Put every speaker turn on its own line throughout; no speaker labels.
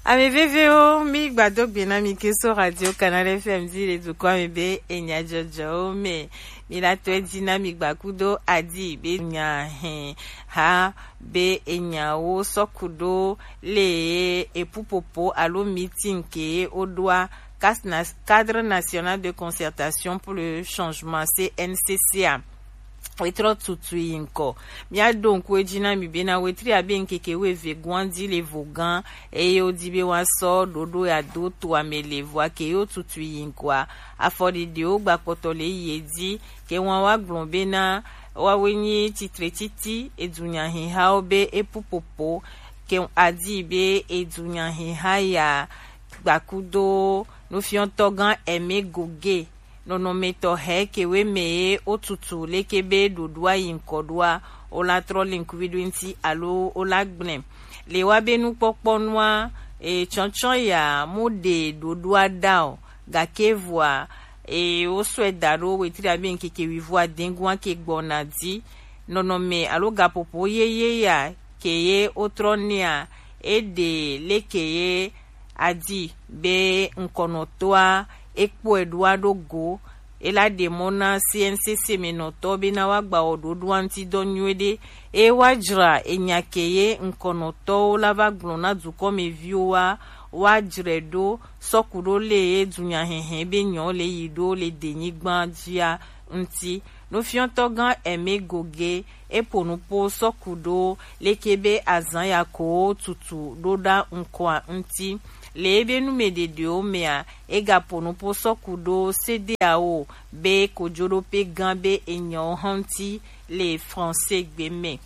Ame VVO mi gbadok bina mi keso radio Canal FM di le tukwa mi be enya jojo me mi la to dina mi gbakudo adi be nya ha be enya wo sokudo le epupopo alo meeting ke odwa cadre national de concertation pour le changement CNCCA wetro tutu yinko mia donc wejina mi bena wetri abenkeke we vegwandi le vogan e odibe waso dodo ya do to amele voa ke yo tutu yinko afodi de o gba potole yedi ke won wa glombe na wa wenyi titre titi edunya hin ha obe epupopo ke adi be edunya hin ha ya gbakudo no fion togan eme goge nono meto heke we me otutu lekebe dodwa yinkodwa ola trolling kuidwinti alo ola gbnem le wa benu poponwa chonchon ya mode dodwa dao gakevwa oswedaro wetri abenkeke wivwa dengwa ke gbonadi nono me alo gapopo ye ya keye otronia ede lekeye adi be nkonotoa ekpo Eduardo go ela demona CNCC menoto bina wagba ododo anti donywede e wajra enyakeye nkonoto lava glona duko me viewa wajredo sokuro le edunya hehe be nyon le yido le denigban dia nti no fion togan eme goge eponupo sokudo lekebe azan yako tutu doda nkwa nti lebe nu medede o mea ega pono po sokudo CDAO be kojoro pe gambe enyon hanti les français gbeme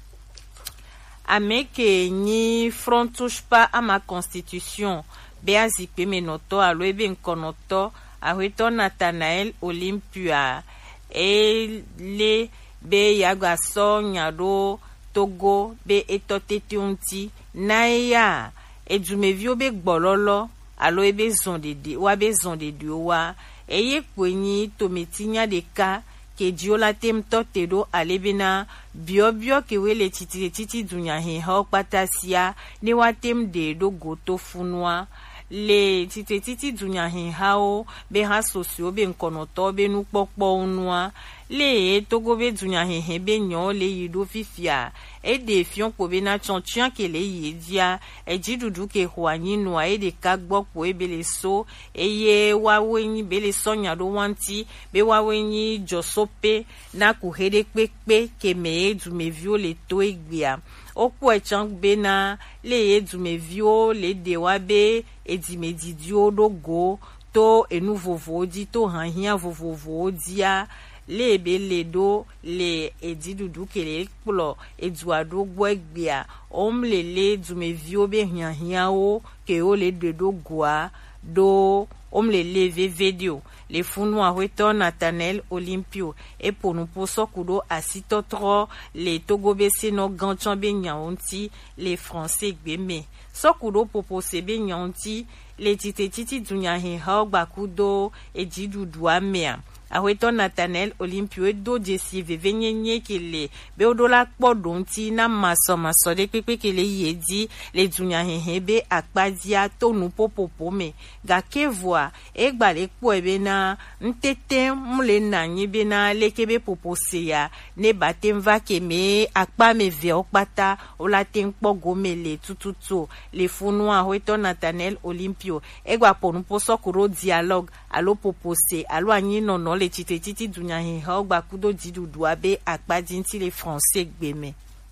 ameke ni front touche pas à ma constitution be azikpe menoto alo ebe nkonoto ahweto Nathanael Olympia le be yaga so nyado Togo be etotete unti naya edumevio be gbololo alo ebe zondede wa be zondede wa eye kwenyi tometinya de ka ke diola temto tedo alebena biobio ke wele titi dunya he ho patasia ne watem de do goto funwa le titi dunya he hao be ha sosio be nkonoto be nu popo unwa le Togo be dunya he be nyon le yido fifia e de fion ko be na chonchian ke le yedia e jidudu ke hwanyi no e de kagbo po e be le so eye wa wenyi be le sonya do wanti be wa wenyi josope na ku hede pepe ke me edu me vio le to egbia okwo e chan be na le edu me vio le de wa be edi medidio do go to enu vovoji to hanhia vovovo dia le be le do le edidudu kele plo eduado gwegbia omlele dumevio be hiahia o ke o le do goa do omlele video le funu ahweto Nathanael Olympio e ponu po sokudo asitotro le togobe seno ganchon be nyaonti le français gbeme sokudo popo sebe nyaonti le titi dunya he ha gbakudo edidudu amea ahweto Nathanael Olympio do jesi vevenyenye kele be odola kpodonti na maso de pepe kele yedi le dunya hehe be akpadia tonu popopo me gakevwa egba le kpo ebe na ntete mule na nyibe na lekebe popose ya ne batem va keme akpa me ve okpata ola tenkpo gomele tututu le funu ahweto Nathanael Olympio egba ponu posokuro dialogue alo popose alo anyi nono le titi dunya he ha gba kudo didudu abe akpadinti le français gbeme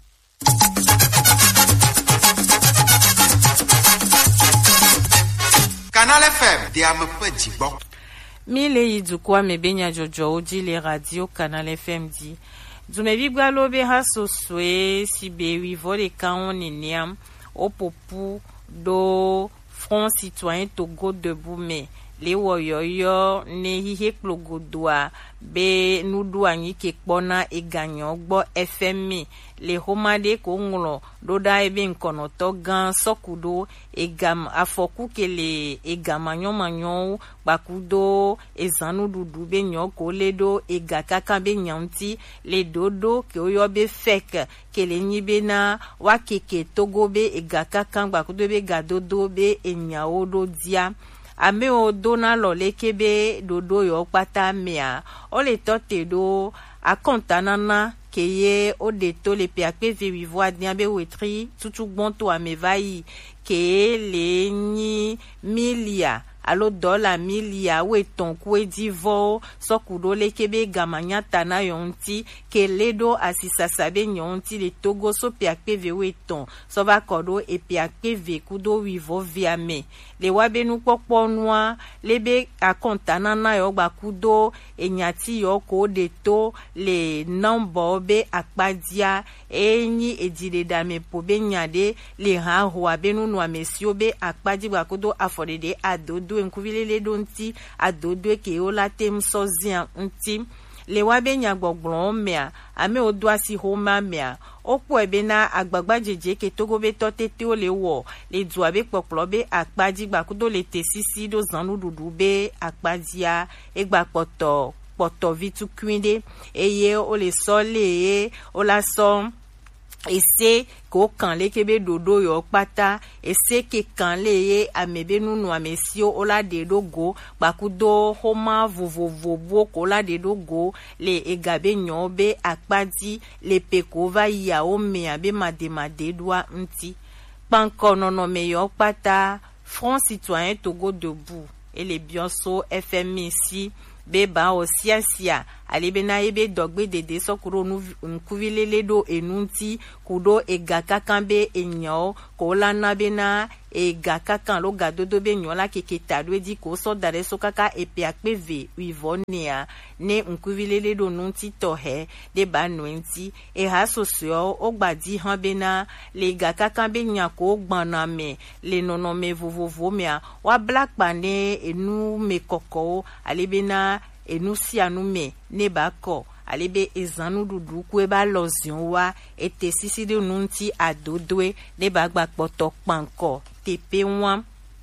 Canal FM dia me pejibok
mile yidukwa mebenya jojo odi le radio Canal FM di dumebi gbalobe ha soswe sibe wivo le kan oneniam opopu do Front Citoyen Togo Debout me le woyoyo ne hihe plogodoa be nudu anyi ke kpona eganyo gbo FMI le homade ko nglo doda ebe nkonoto gan sokudo egam afoku kele egamanyo manyo bakudo ezanu dudu be nyoko ledo egakaka be nyanti le dodo ke oyo be fek kele nyibe na wakeke togo be egakaka bakudo be gadodo be enyao do dia ame o dona lo lekebe dodo yo pata mea o le tote do akontanana keye o de to le piakpe vivoa diabe wetri tutu gbonto amevayi ke le ni milia alo $1 milia weton kwe divo sokudo lekebe gamanya tana yonti ke ledo asisa sabe nyonti le togo so piakpe ve weton so va kodo e piakpe ve kudo vivo viame le wabe nu popo noa lebe akontana na yo gba kudo enyati yo ko de to le number be akpadia enyi edile dame po be nyade le ha ho abenu no amesio be akpadi gba kudo afodede adodo enkuvilele donti adodo ke ola tem sozia nti le wabe nyagbogbon mea ame odwa si homa mea opo ebe na agbagba jeje ke togo be totete o le wo le dua be poplo be akpadi gba kudo le tesisi do zanu dudu be akpadia egba poto vitu kwinde eye o le sole o la so ese ko kan le kebe dodo yo pata ese ke kan le ye amebe nunu amesio ola de dogo bakudo homa vovovo ko la de dogo le egabe nyobe akpadi le peko va ya o me abe mademade doa nti panko nono me yo pata Front Citoyen Togo Debout et les bionso FMI ici beba o siasia alibena ebe dogbe dede sokuro nkuvilele do enunti kudo egakakambe enyo ko lana bena egakakan lo gadodo be nyola keketa do edi ko so dare so kaka epiakpe ve wivonia ne nkuvilele do nunti tohe de banwenti e ha sosio ogbadi han bena le egakakambe nyako gbana me le nono me vovovo mea wa black bane enu me kokko alibena enusi anume ne bako alebe ezanu dudu kwe ba lozion wa ete sisi de nunti adodwe ne bagba poto panko tepe wan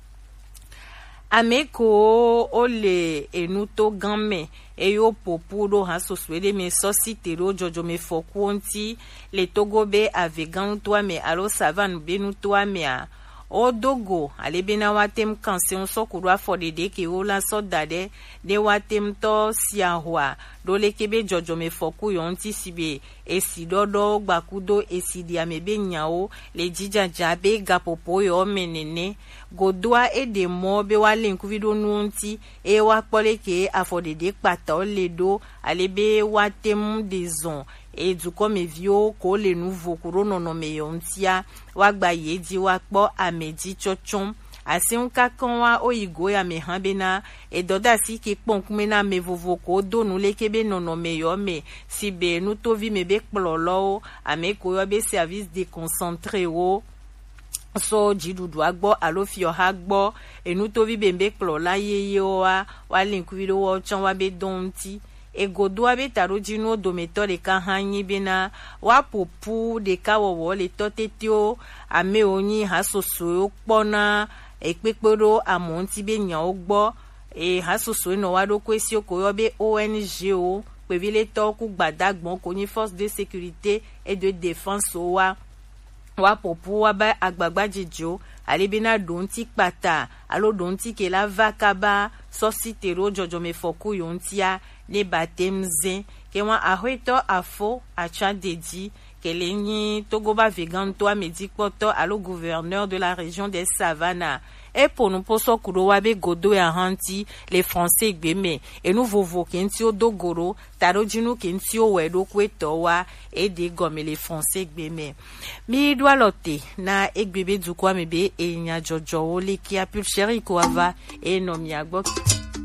ameko ole enuto gamme eyo popudo haso swede me sosite ro jojo me fokuonti le togobe avegan to me alo savan benu to me a odogo alebena watem kansion sokuru afodede ke ola sodade de watem to siahwa dole kebe jojo me foku yonti sibe esidodo gbakudo esidi amebe nyao le jija jabe gapopo yo menene godwa ede mo be wale nkuvido nunti e wakpole ke afodede pata oledo alebe watem dezon et du comme vio ko le nouveau couronne no me yontia wagba yedi wakpo amedi chochon asi unka kanwa oyigo ya me hambena e doda si ke ponkumena me vovo ko do nu lekebe nono me yo me si be nu to vi me be kplolo ame ko yo be service déconcentré o so jidudu agbo alofio hagbo enu to vi be kplola yeye wa linku wo chan wa be donti egodo abe taro jino dometo de ka hanyi bena wa popu de ka wowo le totetio ame oni hasoso pona ekpekpero amonti be nya ogbo e hasoso no wa do kwesi okoyo be ONG o pevile to ku gbadagbon ko ni force de sécurité et de défense wa popu wa ba agbagba jijo alibina donti pata alo donti ke la vakaba sositero jojo me foku yontia ne batemze ke wa ahweto afo acha dedi ke lenyi togoba vegan to amedi poto alo gouverneur de la région des Savana et pour nous poso kuro wabe godo ya hanti les français gbeme et nous vovo kenti odogoro taro jinu kenti o wedo kweto wa et de gomme les français gbeme mi doit lote na egbebe du kwa mebe e nya jojo o le ki a pu chéri ko ava e no mi agbo